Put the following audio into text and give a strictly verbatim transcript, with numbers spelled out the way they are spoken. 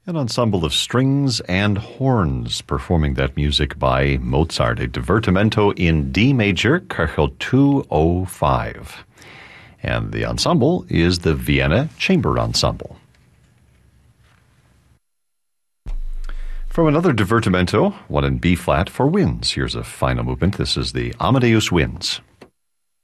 An ensemble of strings and horns performing that music by Mozart, a divertimento in D major, Köchel two oh five. And the ensemble is the Vienna Chamber Ensemble. From another divertimento, one in B-flat for winds. Here's a final movement. This is the Amadeus Winds.